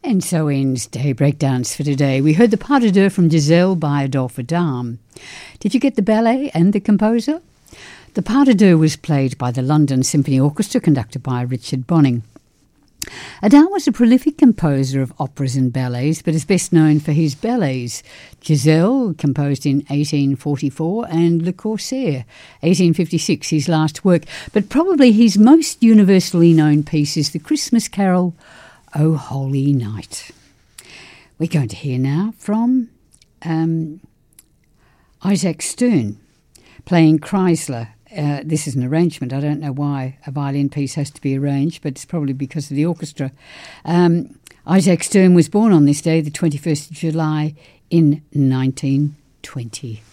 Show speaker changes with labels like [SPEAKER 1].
[SPEAKER 1] And so ends Daybreak Dance for today. We heard the Pas de Deux from Giselle by Adolphe Adam. Did you get the ballet and the composer? The Pas de Deux was played by the London Symphony Orchestra, conducted by Richard Bonning. Adam was a prolific composer of operas and ballets, but is best known for his ballets. Giselle, composed in 1844, and Le Corsaire, 1856, his last work. But probably his most universally known piece is the Christmas carol, O Holy Night. We're going to hear now from Isaac Stern, playing Chrysler. This is an arrangement. I don't know why a violin piece has to be arranged, but it's probably because of the orchestra. Isaac Stern was born on this day, the 21st of July, in 1920.